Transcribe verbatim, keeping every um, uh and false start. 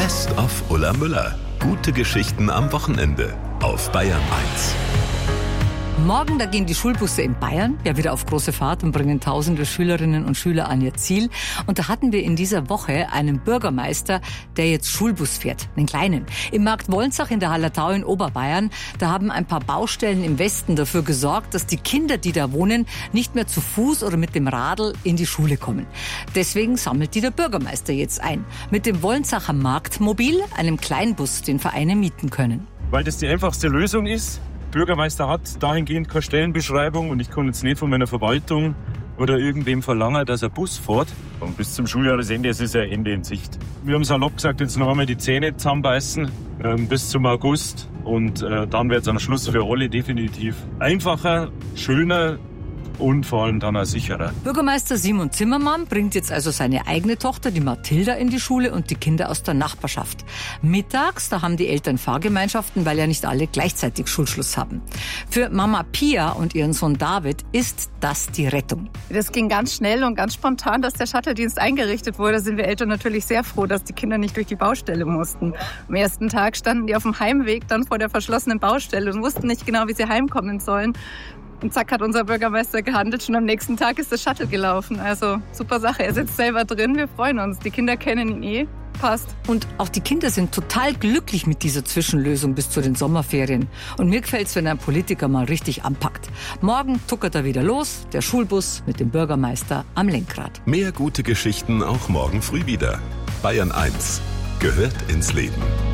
Best of Ulla Müller. Gute Geschichten am Wochenende auf Bayern eins. Morgen, da gehen die Schulbusse in Bayern ja wieder auf große Fahrt und bringen tausende Schülerinnen und Schüler an ihr Ziel. Und da hatten wir in dieser Woche einen Bürgermeister, der jetzt Schulbus fährt, einen kleinen. Im Markt Wolnzach in der Hallertau in Oberbayern, da haben ein paar Baustellen im Westen dafür gesorgt, dass die Kinder, die da wohnen, nicht mehr zu Fuß oder mit dem Radl in die Schule kommen. Deswegen sammelt die der Bürgermeister jetzt ein. Mit dem Wolnzacher Marktmobil, einem Kleinbus, den Vereine mieten können. Weil das die einfachste Lösung ist. Der Bürgermeister hat dahingehend keine Stellenbeschreibung und ich kann jetzt nicht von meiner Verwaltung oder irgendwem verlangen, dass er Bus fährt. Und bis zum Schuljahresende ist es ja Ende in Sicht. Wir haben salopp gesagt, jetzt noch einmal die Zähne zusammenbeißen äh, bis zum August und äh, dann wird es am Schluss für alle definitiv einfacher, schöner und vor allem dann auch sicherer. Bürgermeister Simon Zimmermann bringt jetzt also seine eigene Tochter, die Mathilda, in die Schule und die Kinder aus der Nachbarschaft. Mittags, da haben die Eltern Fahrgemeinschaften, weil ja nicht alle gleichzeitig Schulschluss haben. Für Mama Pia und ihren Sohn David ist das die Rettung. Das ging ganz schnell und ganz spontan, dass der Shuttle-Dienst eingerichtet wurde. Da sind wir Eltern natürlich sehr froh, dass die Kinder nicht durch die Baustelle mussten. Am ersten Tag standen die auf dem Heimweg dann vor der verschlossenen Baustelle und wussten nicht genau, wie sie heimkommen sollen. Und zack, hat unser Bürgermeister gehandelt. Schon am nächsten Tag ist das Shuttle gelaufen. Also super Sache. Er sitzt selber drin. Wir freuen uns. Die Kinder kennen ihn eh. Passt. Und auch die Kinder sind total glücklich mit dieser Zwischenlösung bis zu den Sommerferien. Und mir gefällt's, wenn ein Politiker mal richtig anpackt. Morgen tuckert er wieder los, der Schulbus mit dem Bürgermeister am Lenkrad. Mehr gute Geschichten auch morgen früh wieder. Bayern eins gehört ins Leben.